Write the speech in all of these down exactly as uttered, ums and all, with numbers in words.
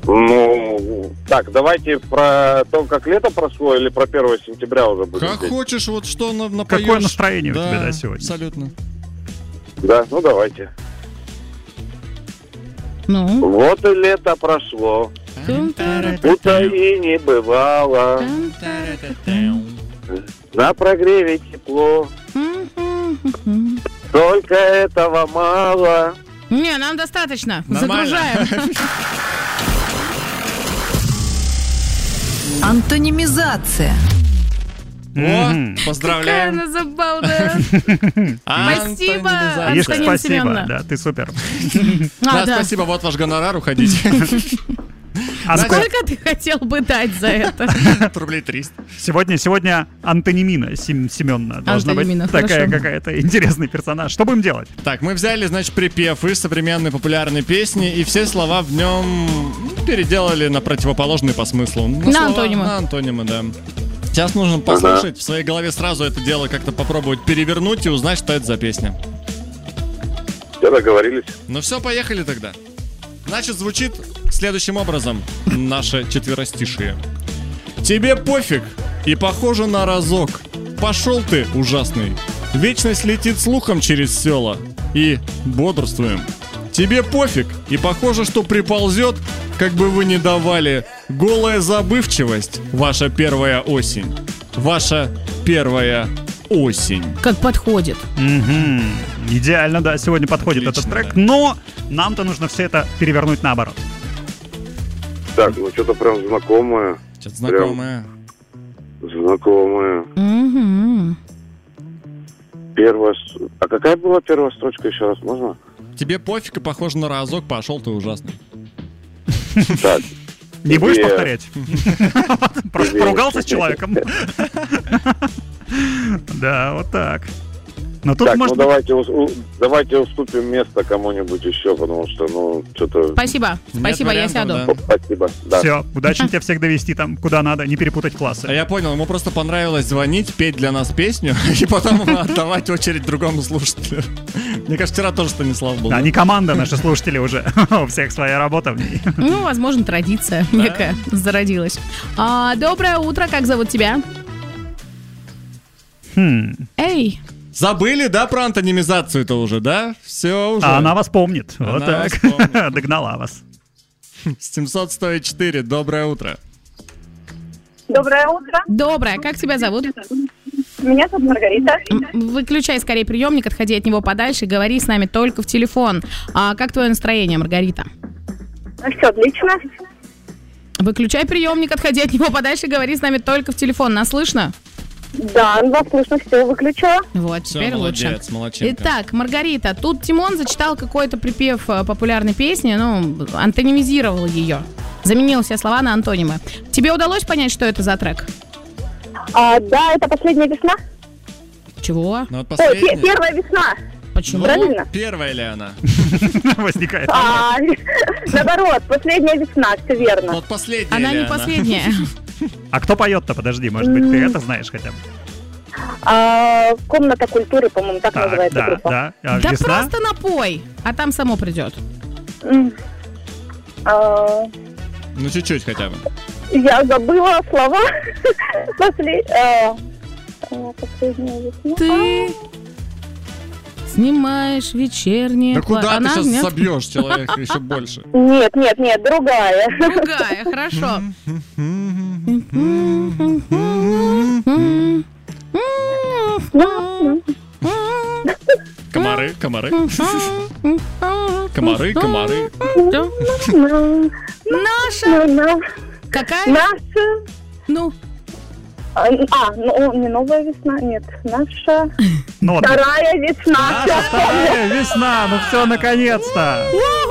Ну, так, давайте про то, как лето прошло, или про первое сентября уже будем. Как здесь? хочешь, вот что на, напоешь. Какое настроение да, у тебя, да, сегодня? Абсолютно. Да, ну давайте. Ну? Вот и лето прошло, будто и не бывало. На прогреве тепло, только этого мало. Не, нам достаточно. Нормально. Загружаем. Антонимизация. О, Какая поздравляем. она забавная. Спасибо, Антонимизация. Ишка, Антонина спасибо, Семеновна. да, ты супер. Да, А, да. спасибо, вот ваш гонорар, уходите. А сколько- Сколько ты хотел бы дать за это? Рублей триста. Сегодня, сегодня Антонимина Сем- Семеновна должна Антонимина, быть такая хорошо. какая-то интересный персонаж. Что будем делать? Так, мы взяли, значит, припев из современной популярной песни, и все слова в нем ну, переделали на противоположные по смыслу. На слова- антонимы. На антонимы, да. Сейчас нужно послушать, в своей голове сразу это дело как-то попробовать перевернуть и узнать, что это за песня. Все договорились. Ну все, поехали тогда. Значит, звучит следующим образом наше четверостишие. Тебе пофиг и похоже на разок. Пошел ты, ужасный. Вечность летит слухом через села. И бодрствуем. Тебе пофиг и похоже, что приползет, как бы вы ни давали. Голая забывчивость, ваша первая осень. Ваша первая осень. Как подходит. Мгм. Идеально, да, сегодня подходит Отлично, этот трек, да. но нам-то нужно все это перевернуть наоборот. Так, ну что-то прям знакомое. Что-то знакомое. Знакомое. Мгм. Первая... с- А какая была первая строчка, еще раз, можно? Тебе пофиг и похоже на разок, пошел ты ужасный. Так, Не будешь Тебе- повторять? Просто Тебе- поругался с человеком. Да, вот так. Но тут так, может ну быть... давайте, ус- у- давайте уступим место кому-нибудь еще, потому что, ну, что-то... Спасибо. Спасибо, я вариантов, сяду. да. Спасибо, да. Все, удачно тебя всех довести там, куда надо, не перепутать А классы. я понял, ему просто понравилось звонить, петь для нас песню, и потом отдавать очередь другому слушателю. Мне кажется, вчера тоже Станислав был. Да, да? не команда, наши слушатели уже. У всех своя работа в ней. Ну, возможно, традиция некая зародилась. А, доброе утро, как зовут тебя? Хм. Эй, Забыли, да, про антонимизацию-то уже, да? Все уже. А она вас помнит. Она Вот так. вас помнит. Догнала вас. семьсот сто четыре, доброе утро. Доброе утро. доброе, как тебя зовут? Меня зовут Маргарита. М, Выключай скорее приемник, отходи от него подальше, говори с нами только в телефон. А как твое настроение, Маргарита? Все отлично. Выключай приемник, отходи от него подальше, говори с нами только в телефон. Нас слышно? Да, вас слышно, все выключила. Вот, Все, теперь молодец, лучше. молодчинка. Итак, Маргарита, тут Тимон зачитал какой-то припев э, популярной песни, ну, антонимизировал ее. Заменил все слова на антонимы. Тебе удалось понять, что это за трек? А, да, это последняя весна. Чего? Ну, вот Ой, пе- последняя. первая весна. Почему? Правильно? Первая ли она? Возникает. А, наоборот, последняя весна, все верно. Вот последняя Она ли не последняя. А кто поет-то? Подожди, может быть, ты это знаешь хотя бы? А, комната культуры, по-моему, так, Так, называется да, группа. да. А Да весна? просто напой, а там само придет. М. А, Ну, чуть-чуть хотя бы. я забыла слова. После... а, а, последняя весна. Ты снимаешь вечернее Да пла- куда ты Она сейчас нет? собьешь человека еще больше? Нет, нет, нет, другая. Другая, хорошо. Комары, комары. Комары, комары. Наша. Какая? Наша... Ну, А, ну, не новая весна, нет, наша Ну, вот. вторая весна. Наша вторая весна, ну все, наконец-то.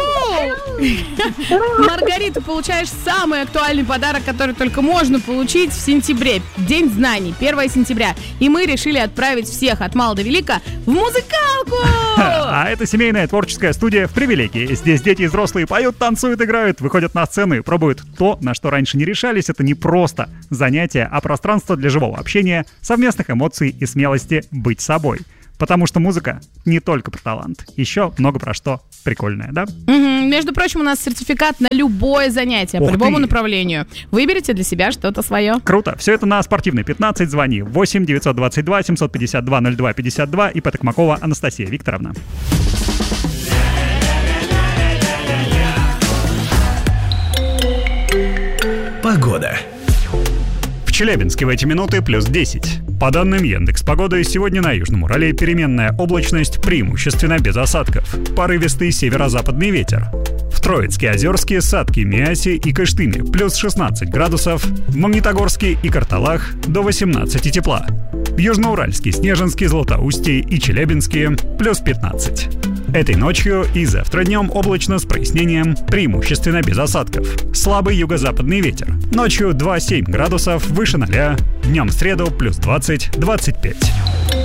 Маргарита, получаешь самый актуальный подарок, который только можно получить в сентябре. День знаний, первое сентября. И мы решили отправить всех от мала до велика в музыкалку! А это семейная творческая студия в Привилегии. Здесь дети и взрослые поют, танцуют, играют, выходят на сцену и пробуют то, на что раньше не решались. Это не просто занятие, а пространство для живого общения, совместных эмоций и смелости быть собой. Потому что музыка не только про талант, еще много про что прикольное, да? Мгм. Между прочим, у нас сертификат на любое занятие Ух по любому ты. направлению. Выберите для себя что-то свое. Круто. Все это на спортивной пятнадцать. Звони восемь девятьсот двадцать два семьсот пятьдесят два ноль два пятьдесят два и Потокмакова Анастасия Викторовна. Погода. В Челябинске в эти минуты плюс десять. По данным Яндекс.Погоды, сегодня на Южном Урале переменная облачность, преимущественно без осадков. Порывистый северо-западный ветер. В Троицке, Озерске, Сатке, Миасе и Кыштыме плюс шестнадцать градусов. В Магнитогорске и Карталах до восемнадцати тепла. В Южноуральске, Снежинске, Златоусте и Челябинске плюс пятнадцать. Этой ночью и завтра днем облачно с прояснением, преимущественно без осадков. Слабый юго-западный ветер. Ночью два-семь градусов, выше ноля. Днем в среду плюс двадцать - двадцать пять.